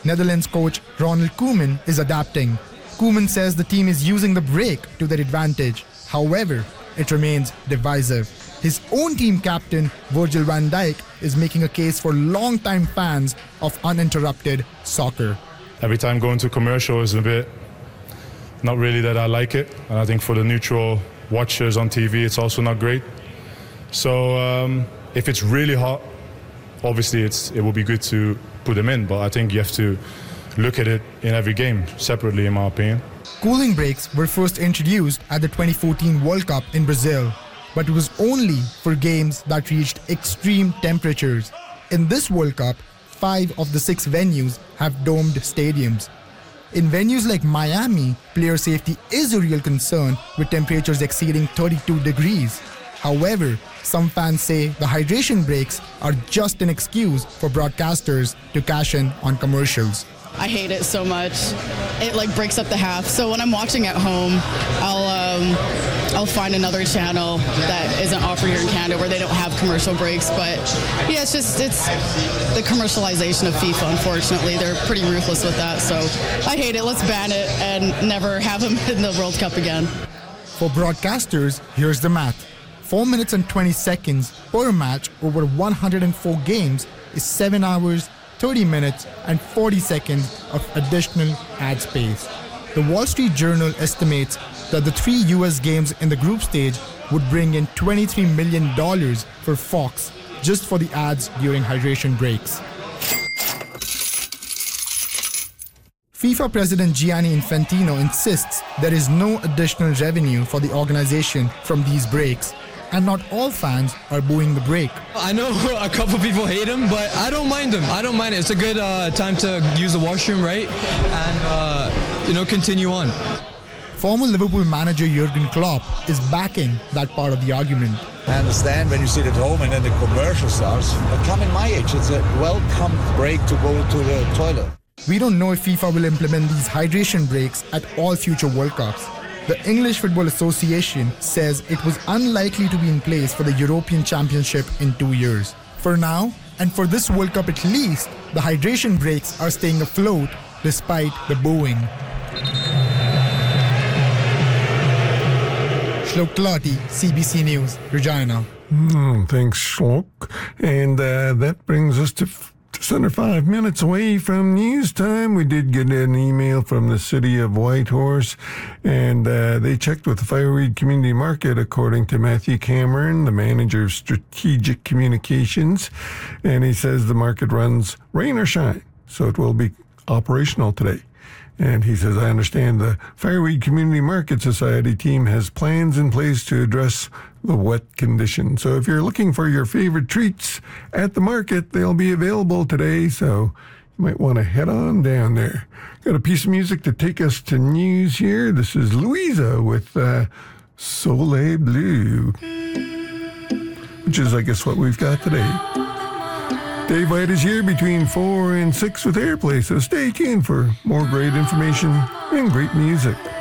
Netherlands coach Ronald Koeman is adapting. Koeman says the team is using the break to their advantage. However, it remains divisive. His own team captain, Virgil van Dijk, is making a case for long-time fans of uninterrupted soccer. Every time going to commercial is a bit, not really that I like it. And I think for the neutral watchers on TV, it's also not great. So if it's really hot, obviously it will be good to put them in. But I think you have to look at it in every game separately, in my opinion. Cooling breaks were first introduced at the 2014 World Cup in Brazil, but it was only for games that reached extreme temperatures. In this World Cup, 5 of the 6 venues have domed stadiums. In venues like Miami, player safety is a real concern with temperatures exceeding 32 degrees. However, some fans say the hydration breaks are just an excuse for broadcasters to cash in on commercials. I hate it so much. It breaks up the half. So when I'm watching at home, I'll find another channel that isn't offered here in Canada where they don't have commercial breaks. But yeah, it's the commercialization of FIFA, unfortunately. They're pretty ruthless with that. So I hate it. Let's ban it and never have them in the World Cup again. For broadcasters, here's the math. 4 minutes and 20 seconds per match over 104 games is 7 hours, 30 minutes and 40 seconds of additional ad space. The Wall Street Journal estimates that the 3 US games in the group stage would bring in $23 million for Fox just for the ads during hydration breaks. FIFA President Gianni Infantino insists there is no additional revenue for the organization from these breaks. And not all fans are booing the break. I know a couple people hate him, but I don't mind him. I don't mind it. It's a good time to use the washroom, right? And, continue on. Former Liverpool manager Jurgen Klopp is backing that part of the argument. I understand when you sit at home and then the commercial starts. But come in my age, it's a welcome break to go to the toilet. We don't know if FIFA will implement these hydration breaks at all future World Cups. The English Football Association says it was unlikely to be in place for the European Championship in 2 years. For now, and for this World Cup at least, the hydration breaks are staying afloat despite the booing. Shlok Talati, CBC News, Regina. Thanks, Shlok. And that brings us to just under 5 minutes away from news time. We did get an email from the city of Whitehorse, and they checked with the Fireweed Community Market, according to Matthew Cameron, the manager of strategic communications. And he says the market runs rain or shine, so it will be operational today. And he says, I understand the Fireweed Community Market Society team has plans in place to address the wet conditions. So if you're looking for your favorite treats at the market, they'll be available today. So you might want to head on down there. Got a piece of music to take us to news here. This is Louisa with Soleil Bleu, which is, I guess, what we've got today. Dave White is here between 4 and 6 with Airplay, so stay tuned for more great information and great music.